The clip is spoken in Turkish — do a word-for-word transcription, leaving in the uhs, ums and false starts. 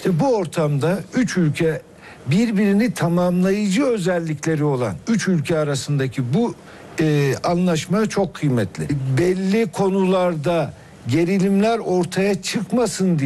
İşte bu ortamda üç ülke birbirini tamamlayıcı özellikleri olan üç ülke arasındaki bu e, anlaşma çok kıymetli. Belli konularda gerilimler ortaya çıkmasın diye